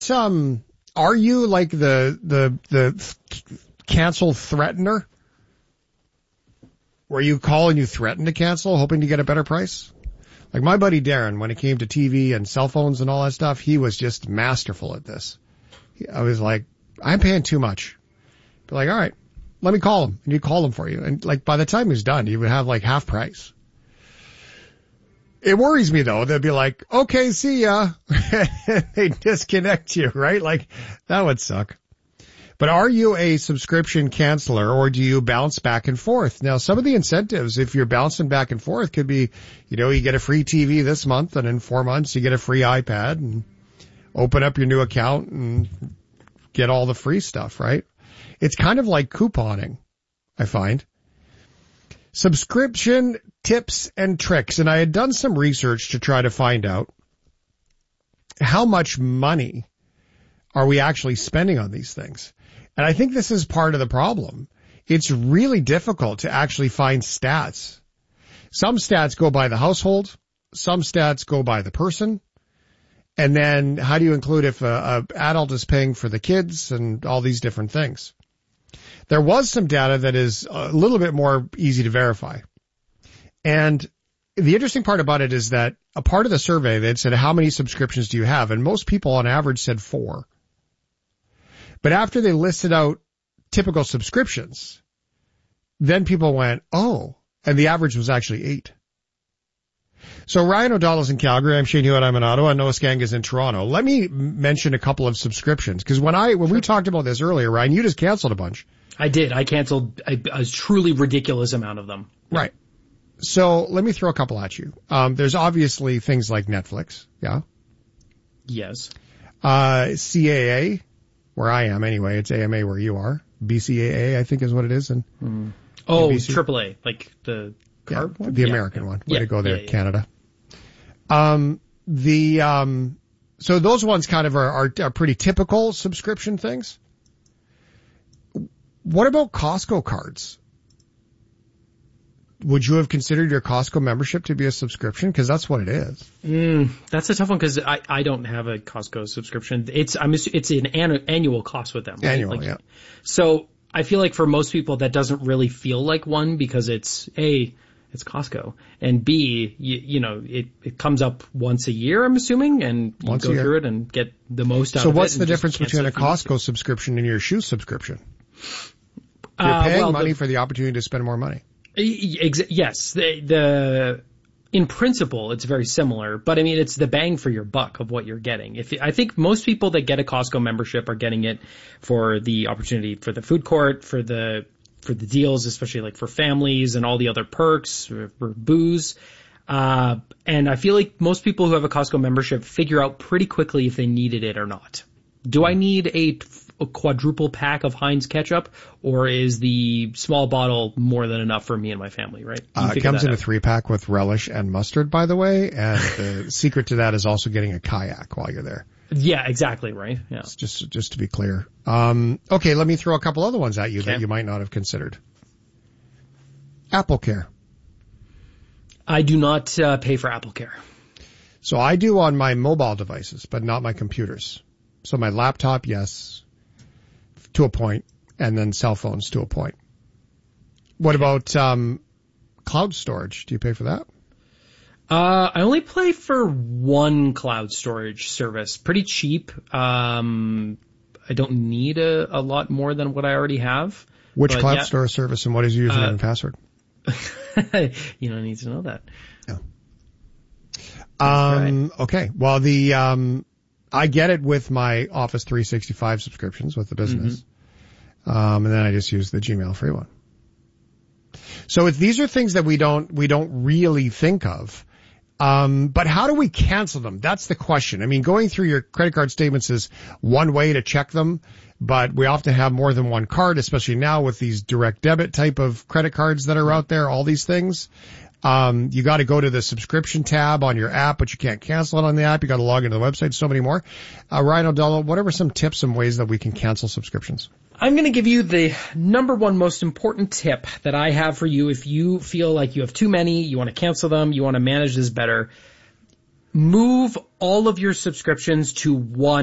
are you like the cancel threatener? Where you call and you threaten to cancel, hoping to get a better price? Like my buddy Darren, when it came to TV and cell phones and all that stuff, he was just masterful at this. I was like, I'm paying too much. Be like, all right, let me call him. And he'd call him for you. And like by the time he was done, he would have like half price. It worries me though. They'd be like, okay, see ya. They disconnect you, right? Like that would suck. But are you a subscription canceller or do you bounce back and forth? Now, some of the incentives, if you're bouncing back and forth, could be, you get a free TV this month and in 4 months you get a free iPad and open up your new account and get all the free stuff, right? It's kind of like couponing, I find. Subscription tips and tricks. And I had done some research to try to find out how much money are we actually spending on these things. And I think this is part of the problem. It's really difficult to actually find stats. Some stats go by the household. Some stats go by the person. And then how do you include if a adult is paying for the kids and all these different things? There was some data that is a little bit more easy to verify. And the interesting part about it is that a part of the survey, they said, how many subscriptions do you have? And most people on average said 4. But after they listed out typical subscriptions, then people went, oh, and the average was actually 8. So Ryan O'Donnell's in Calgary. I'm Shane Hewitt. I'm in Ottawa. Noah Skang is in Toronto. Let me mention a couple of subscriptions because when we talked about this earlier, Ryan, you just canceled a bunch. I did. I canceled a truly ridiculous amount of them. Right. So let me throw a couple at you. There's obviously things like Netflix. Yeah. Yes. CAA. Where I am anyway, it's AMA where you are. BCAA, I think is what it is. And AAA, like the card one? The American one. Way to go there, Canada. So those ones kind of are pretty typical subscription things. What about Costco cards? Would you have considered your Costco membership to be a subscription? Because that's what it is. That's a tough one because I don't have a Costco subscription. It's an annual cost with them. Right? Annual, yeah. So I feel like for most people that doesn't really feel like one because it's Costco, and B, it comes up once a year, I'm assuming, and you go through it and get the most out of it. So what's the difference between a Costco subscription and your shoe subscription? You're paying money for the opportunity to spend more money. Yes, in principle, it's very similar, but I mean, it's the bang for your buck of what you're getting. I think most people that get a Costco membership are getting it for the opportunity for the food court, for the deals, especially like for families and all the other perks, for booze. And I feel like most people who have a Costco membership figure out pretty quickly if they needed it or not. Do I need a quadruple pack of Heinz ketchup, or is the small bottle more than enough for me and my family, right? It comes in a 3-pack with relish and mustard, by the way, and the secret to that is also getting a kayak while you're there. Yeah, exactly, right? Yeah. Just to be clear. Okay, let me throw a couple other ones at you that you might not have considered. Apple Care. I do not pay for Apple Care. So I do on my mobile devices, but not my computers. So my laptop, yes, to a point, and then cell phones to a point. What about cloud storage? Do you pay for that? I only pay for one cloud storage service. Pretty cheap. I don't need a lot more than what I already have. Which cloud storage service, and what is your username and password? You don't need to know that. No. Right. Okay. Well, I get it with my Office 365 subscriptions with the business. And then I just use the Gmail free one. So these are things that we don't really think of. But how do we cancel them? That's the question. I mean, going through your credit card statements is one way to check them, but we often have more than one card, especially now with these direct debit type of credit cards that are out there, all these things. You got to go to the subscription tab on your app, but you can't cancel it on the app. You got to log into the website, so many more. Ryan O'Donnell, what are some tips and ways that we can cancel subscriptions? I'm going to give you the number one most important tip that I have for you if you feel like you have too many, you want to cancel them, you want to manage this better. Move all of your subscriptions to one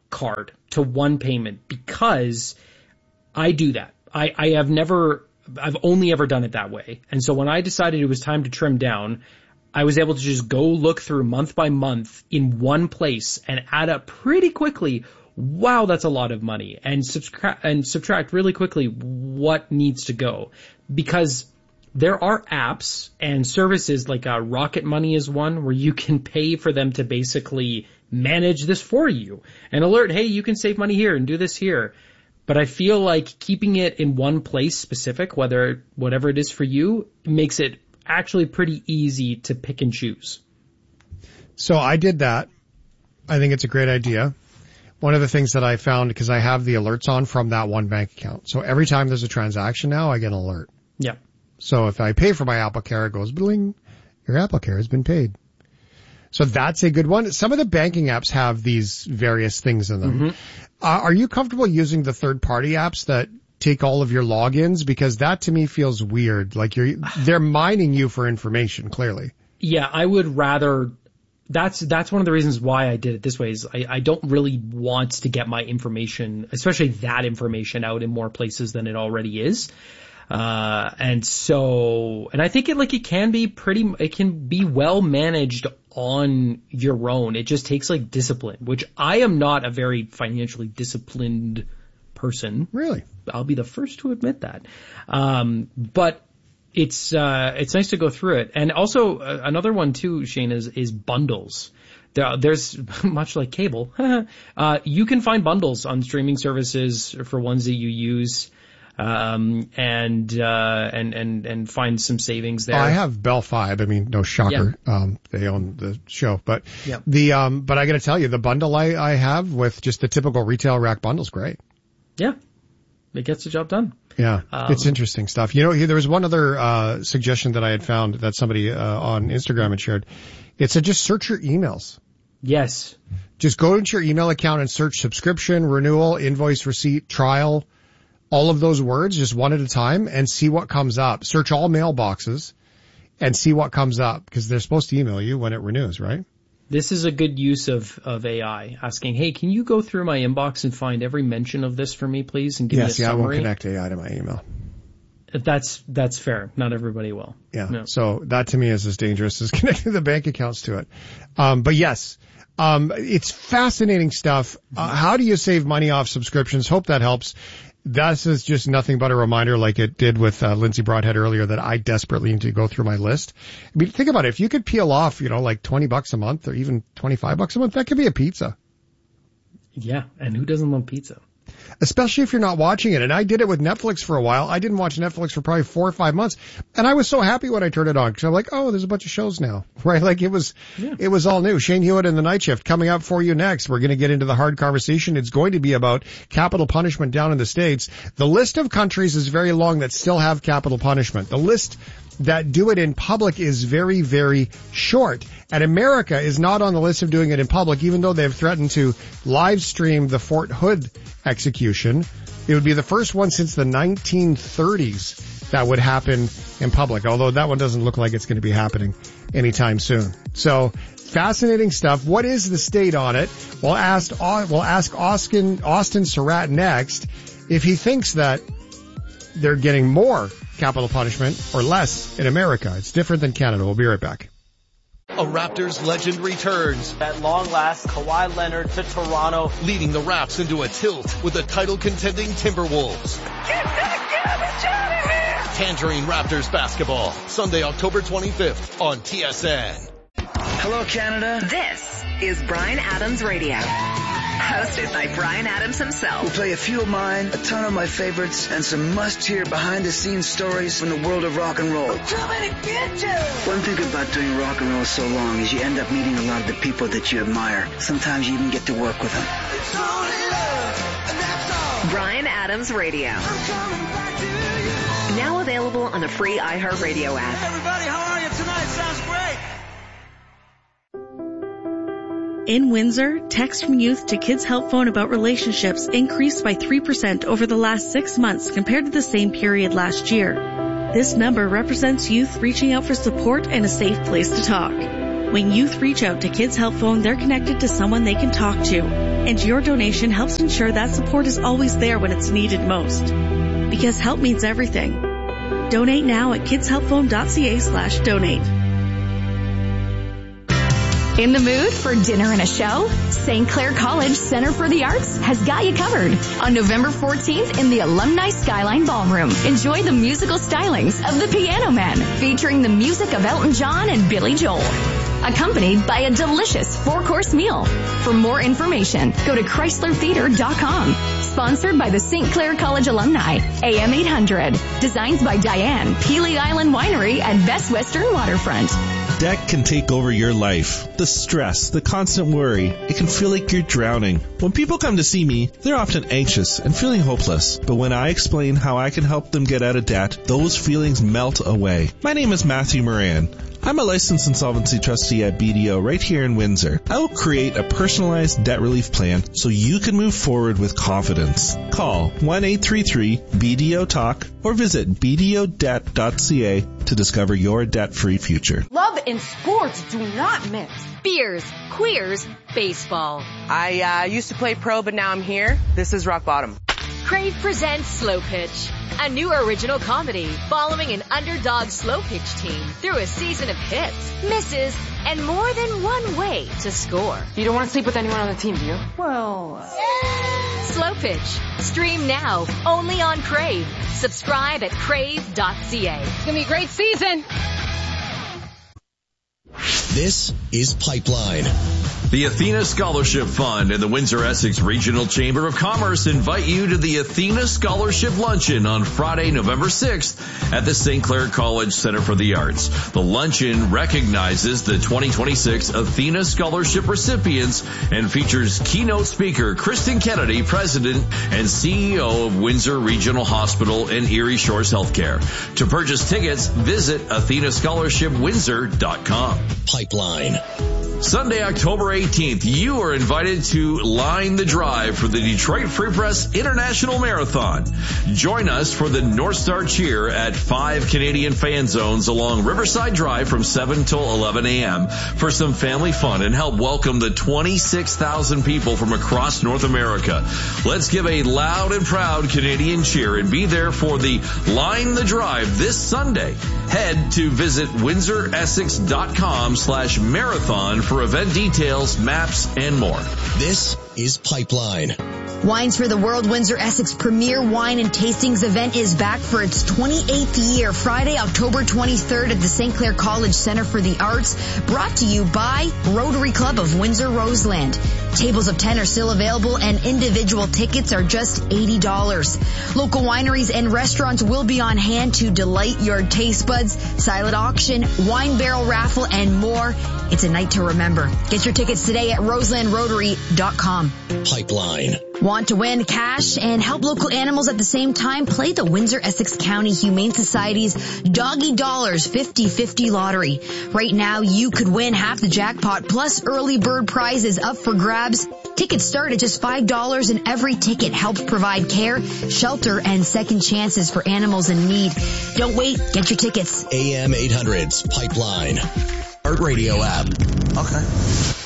card to one payment because I do that. I've only ever done it that way. And so when I decided it was time to trim down, I was able to just go look through month by month in one place and add up pretty quickly. Wow, that's a lot of money, and subtract really quickly what needs to go, because there are apps and services like Rocket Money is one where you can pay for them to basically manage this for you and alert, hey, you can save money here and do this here. But I feel like keeping it in one place specific, whatever it is for you, makes it actually pretty easy to pick and choose. So I did that. I think it's a great idea. One of the things that I found, because I have the alerts on from that one bank account. So every time there's a transaction now, I get an alert. Yeah. So if I pay for my Apple Care, it goes, bling, your Apple Care has been paid. So that's a good one. Some of the banking apps have these various things in them. Mm-hmm. Are you comfortable using the third-party apps that take all of your logins? Because that to me feels weird. Like they're mining you for information, clearly. Yeah, I would rather... That's one of the reasons why I did it this way is I don't really want to get my information, especially that information, out in more places than it already is. And I think it can be well managed on your own. It just takes like discipline, which I am not a very financially disciplined person. Really? I'll be the first to admit that. But it's nice to go through it. And also another one too, Shane, is bundles. There's much like cable. You can find bundles on streaming services for ones that you use. And find some savings there. I have Bell 5. I mean, no shocker. Yeah. They own the show, but yeah. But I got to tell you, the bundle I have with just the typical retail rack bundle's great. Yeah. It gets the job done. Yeah. It's interesting stuff. You know, there was one other, suggestion that I had found that somebody, on Instagram had shared. It said just search your emails. Yes. Just go into your email account and search subscription, renewal, invoice, receipt, trial. All of those words just one at a time and see what comes up. Search all mailboxes and see what comes up because they're supposed to email you when it renews, right? This is a good use of AI, asking, hey, can you go through my inbox and find every mention of this for me, please, and give me a summary? I won't connect AI to my email. That's fair. Not everybody will. Yeah. No. So that to me is as dangerous as connecting the bank accounts to it. But yes, it's fascinating stuff. How do you save money off subscriptions? Hope that helps. This is just nothing but a reminder, like it did with Lindsay Broadhead earlier, that I desperately need to go through my list. I mean, think about it. If you could peel off, like $20 a month or even $25 a month, that could be a pizza. Yeah, and who doesn't love pizza? Especially if you're not watching it. And I did it with Netflix for a while. I didn't watch Netflix for probably 4 or 5 months. And I was so happy when I turned it on because I'm like, oh, there's a bunch of shows now, right? Like it was all new. Shane Hewitt and the Night Shift coming up for you next. We're going to get into the hard conversation. It's going to be about capital punishment down in the States. The list of countries is very long that still have capital punishment. The list that do it in public is very, very short. And America is not on the list of doing it in public, even though they've threatened to live stream the Fort Hood execution. It would be the first one since the 1930s that would happen in public, although that one doesn't look like it's going to be happening anytime soon. So fascinating stuff. What is the state on it? We'll ask Austin Surratt next if he thinks that they're getting more capital punishment or less in America. It's different than Canada. We'll be right back. A Raptors legend returns. At long last, Kawhi Leonard to Toronto. Leading the Raps into a tilt with the title-contending Timberwolves. Get out of here! Tangerine Raptors basketball. Sunday, October 25th on TSN. Hello, Canada. This is Bryan Adams Radio. Hosted by Bryan Adams himself. We'll play a few of mine, a ton of my favorites, and some must-hear behind-the-scenes stories from the world of rock and roll. One thing about doing rock and roll so long is you end up meeting a lot of the people that you admire. Sometimes you even get to work with them. Bryan Adams Radio. Now available on the free iHeartRadio app. Everybody, how are you tonight? Sounds great. In Windsor, text from youth to Kids Help Phone about relationships increased by 3% over the last 6 months compared to the same period last year. This number represents youth reaching out for support and a safe place to talk. When youth reach out to Kids Help Phone, they're connected to someone they can talk to. And your donation helps ensure that support is always there when it's needed most. Because help means everything. Donate now at kidshelpphone.ca/donate. In the mood for dinner and a show? St. Clair College Center for the Arts has got you covered. On November 14th in the Alumni Skyline Ballroom, enjoy the musical stylings of The Piano Man, featuring the music of Elton John and Billy Joel, accompanied by a delicious 4-course meal. For more information, go to ChryslerTheater.com. Sponsored by the St. Clair College alumni, AM 800. Designs by Diane, Peely Island Winery, and Best Western Waterfront. Debt can take over your life. The stress, the constant worry, it can feel like you're drowning. When people come to see me, they're often anxious and feeling hopeless. But when I explain how I can help them get out of debt, those feelings melt away. My name is Matthew Moran. I'm a licensed insolvency trustee at BDO right here in Windsor. I will create a personalized debt relief plan so you can move forward with confidence. Call 1-833-BDO-TALK or visit bdodebt.ca to discover your debt-free future. Love and sports do not mix. Beers, queers, baseball. I used to play pro, but now I'm here. This is rock bottom. Crave presents Slow Pitch, a new original comedy following an underdog slow pitch team through a season of hits, misses, and more than one way to score. You don't want to sleep with anyone on the team, do you? Well... Slow Pitch. Stream now, only on Crave. Subscribe at crave.ca. It's going to be a great season. This is Pipeline. The Athena Scholarship Fund and the Windsor-Essex Regional Chamber of Commerce invite you to the Athena Scholarship Luncheon on Friday, November 6th at the St. Clair College Center for the Arts. The luncheon recognizes the 2026 Athena Scholarship recipients and features keynote speaker Kristen Kennedy, President and CEO of Windsor Regional Hospital and Erie Shores Healthcare. To purchase tickets, visit AthenaScholarshipWindsor.com. Pipeline. Sunday, October 18th, you are invited to line the drive for the Detroit Free Press International Marathon. Join us for the North Star Cheer at 5 Canadian fan zones along Riverside Drive from 7 till 11 a.m. for some family fun and help welcome the 26,000 people from across North America. Let's give a loud and proud Canadian cheer and be there for the Line the Drive this Sunday. Head to visit windsoressex.com/marathon for event details, maps, and more. This is Pipeline. Wines for the World Windsor-Essex premier wine and tastings event is back for its 28th year, Friday, October 23rd at the St. Clair College Center for the Arts, brought to you by Rotary Club of Windsor-Roseland. Tables of 10 are still available and individual tickets are just $80. Local wineries and restaurants will be on hand to delight your taste buds, silent auction, wine barrel raffle, and more. It's a night to remember. Get your tickets today at roselandrotary.com. Pipeline. Want to win cash and help local animals at the same time? Play the Windsor-Essex County Humane Society's Doggy Dollars 50-50 lottery. Right now, you could win half the jackpot plus early bird prizes up for grabs. Tickets start at just $5 and every ticket helps provide care, shelter, and second chances for animals in need. Don't wait. Get your tickets. AM 800's Pipeline. Art Radio app. Okay.